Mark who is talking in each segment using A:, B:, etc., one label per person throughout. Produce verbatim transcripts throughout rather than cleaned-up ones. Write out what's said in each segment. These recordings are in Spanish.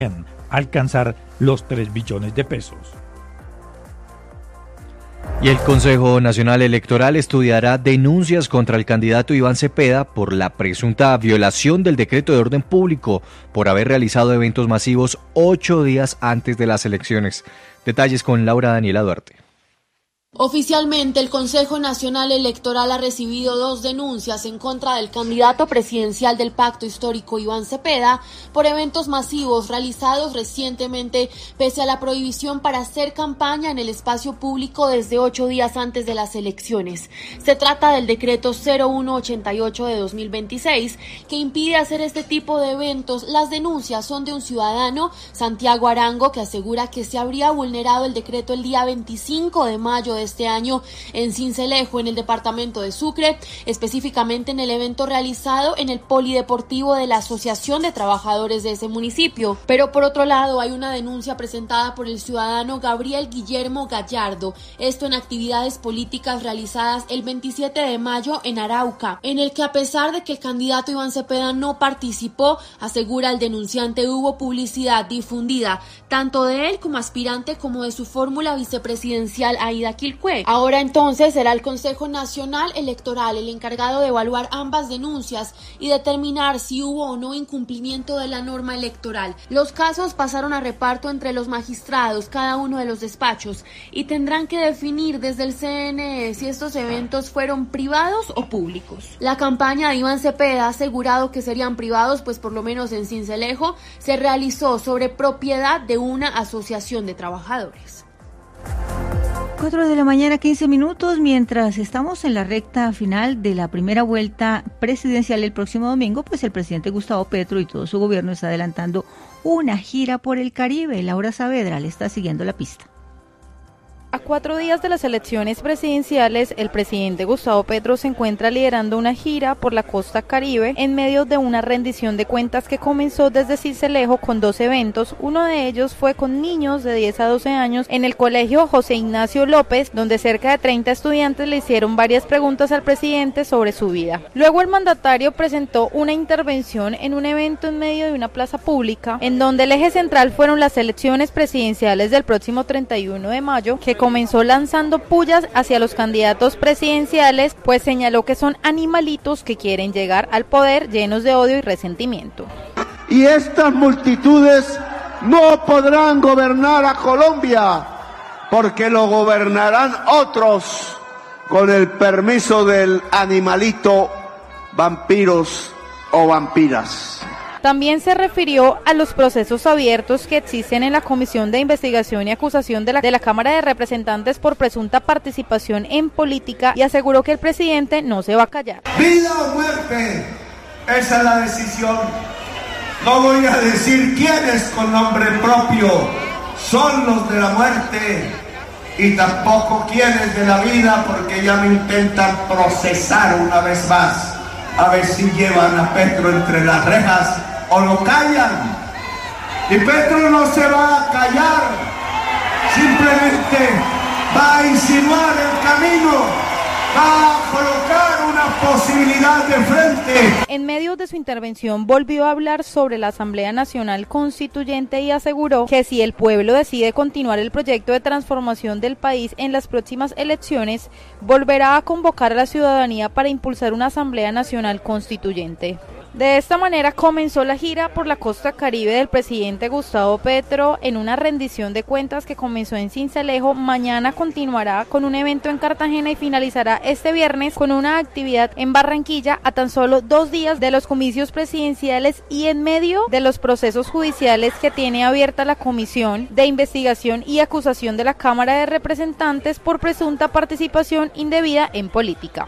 A: alcanzar los tres billones de pesos.
B: Y el Consejo Nacional Electoral estudiará denuncias contra el candidato Iván Cepeda por la presunta violación del decreto de orden público por haber realizado eventos masivos ocho días antes de las elecciones. Detalles con Laura Daniela Duarte.
C: Oficialmente, el Consejo Nacional Electoral ha recibido dos denuncias en contra del candidato presidencial del Pacto Histórico Iván Cepeda por eventos masivos realizados recientemente pese a la prohibición para hacer campaña en el espacio público desde ocho días antes de las elecciones. Se trata del decreto cero uno ochenta y ocho de dos mil veintiséis que impide hacer este tipo de eventos. Las denuncias son de un ciudadano, Santiago Arango, que asegura que se habría vulnerado el decreto el día veinticinco de mayo de este año en Sincelejo, en el departamento de Sucre, específicamente en el evento realizado en el Polideportivo de la Asociación de Trabajadores de ese municipio. Pero por otro lado, hay una denuncia presentada por el ciudadano Gabriel Guillermo Gallardo, esto en actividades políticas realizadas el veintisiete de mayo en Arauca, en el que a pesar de que el candidato Iván Cepeda no participó, asegura el denunciante, hubo publicidad difundida, tanto de él como aspirante como de su fórmula vicepresidencial Aida Quilcue. Ahora entonces será el Consejo Nacional Electoral el encargado de evaluar ambas denuncias y determinar si hubo o no incumplimiento de la norma electoral. Los casos pasaron a reparto entre los magistrados, cada uno de los despachos, y tendrán que definir desde el C N E si estos eventos fueron privados o públicos. La campaña de Iván Cepeda ha asegurado que serían privados, pues por lo menos en Sincelejo se realizó sobre propiedad de una asociación de trabajadores.
D: cuatro de la mañana, quince minutos, mientras estamos en la recta final de la primera vuelta presidencial el próximo domingo, pues el presidente Gustavo Petro y todo su gobierno está adelantando una gira por el Caribe. Laura Saavedra le está siguiendo la pista.
E: A cuatro días de las elecciones presidenciales, el presidente Gustavo Petro se encuentra liderando una gira por la costa Caribe en medio de una rendición de cuentas que comenzó desde Sincelejo con dos eventos. Uno de ellos fue con niños de diez a doce años en el colegio José Ignacio López, donde cerca de treinta estudiantes le hicieron varias preguntas al presidente sobre su vida. Luego el mandatario presentó una intervención en un evento en medio de una plaza pública, en donde el eje central fueron las elecciones presidenciales del próximo treinta y uno de mayo, que comenzó lanzando pullas hacia los candidatos presidenciales, pues señaló que son animalitos que quieren llegar al poder llenos de odio y resentimiento.
F: Y estas multitudes no podrán gobernar a Colombia, porque lo gobernarán otros con el permiso del animalito vampiros o vampiras.
E: También se refirió a los procesos abiertos que existen en la Comisión de Investigación y Acusación de la, de la Cámara de Representantes por presunta participación en política y aseguró que el presidente no se va a callar.
G: Vida o muerte, esa es la decisión. No voy a decir quiénes con nombre propio son los de la muerte y tampoco quiénes de la vida, porque ya me intentan procesar una vez más, a ver si llevan a Petro entre las rejas o lo callan. Y Petro no se va a callar, simplemente va a insinuar el camino, va a colocar una posibilidad de frente.
E: En medio de su intervención volvió a hablar sobre la Asamblea Nacional Constituyente y aseguró que si el pueblo decide continuar el proyecto de transformación del país en las próximas elecciones, volverá a convocar a la ciudadanía para impulsar una Asamblea Nacional Constituyente. De esta manera comenzó la gira por la costa Caribe del presidente Gustavo Petro en una rendición de cuentas que comenzó en Sincelejo. Mañana continuará con un evento en Cartagena y finalizará este viernes con una actividad en Barranquilla, a tan solo dos días de los comicios presidenciales y en medio de los procesos judiciales que tiene abierta la Comisión de Investigación y Acusación de la Cámara de Representantes por presunta participación indebida en política.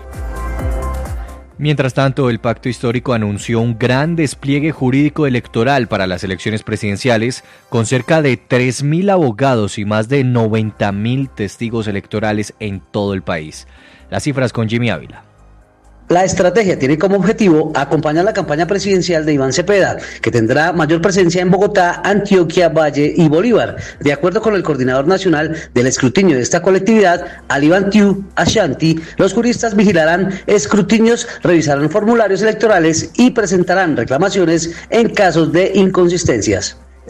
B: Mientras tanto, el Pacto Histórico anunció un gran despliegue jurídico electoral para las elecciones presidenciales, con cerca de tres mil abogados y más de noventa mil testigos electorales en todo el país. Las cifras con Jimmy Ávila.
H: La estrategia tiene como objetivo acompañar la campaña presidencial de Iván Cepeda, que tendrá mayor presencia en Bogotá, Antioquia, Valle y Bolívar. De acuerdo con el coordinador nacional del escrutinio de esta colectividad, Alivan Tiu Ashanti, los juristas vigilarán escrutinios, revisarán formularios electorales y presentarán reclamaciones en casos de inconsistencias.